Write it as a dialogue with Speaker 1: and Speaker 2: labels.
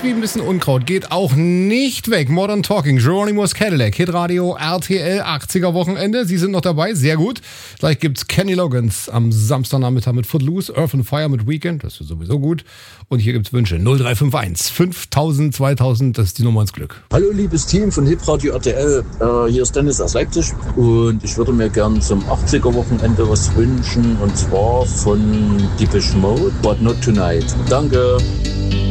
Speaker 1: wie ein bisschen Unkraut. Geht auch nicht weg. Modern Talking, Geronimo's Cadillac, Hitradio, RTL, 80er Wochenende. Sie sind noch dabei, sehr gut. Gleich gibt's Kenny Loggins am Samstagnachmittag mit Footloose, Earth and Fire mit Weekend, das ist sowieso gut. Und hier gibt's Wünsche 0351 5000 2000, das ist die Nummer ins Glück.
Speaker 2: Hallo liebes Team von Hitradio RTL, hier ist Dennis aus Leipzig und ich würde mir gern zum 80er Wochenende was wünschen und zwar von Depeche Mode, But Not Tonight. Danke.